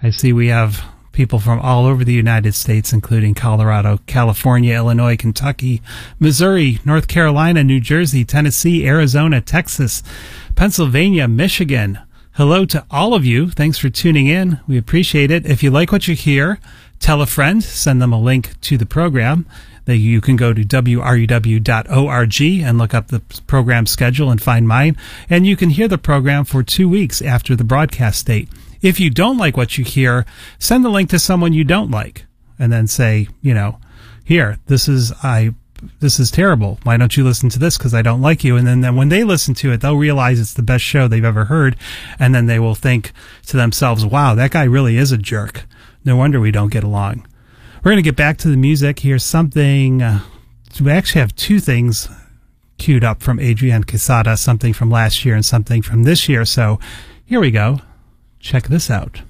I see we have people from all over the United States, including Colorado, California, Illinois, Kentucky, Missouri, North Carolina, New Jersey, Tennessee, Arizona, Texas, Pennsylvania, Michigan. Hello to all of you. Thanks for tuning in. We appreciate it. If you like what you hear, tell a friend, send them a link to the program. You can go to wruw.org and look up the program schedule and find mine. And you can hear the program for 2 weeks after the broadcast date. If you don't like what you hear, send the link to someone you don't like and then say, here, this is terrible. Why don't you listen to this? Because I don't like you. And then when they listen to it, they'll realize it's the best show they've ever heard. And then they will think to themselves, wow, that guy really is a jerk. No wonder we don't get along. We're going to get back to the music. Here's something. We actually have two things queued up from Adrian Quesada, something from last year and something from this year. So here we go. Check this out.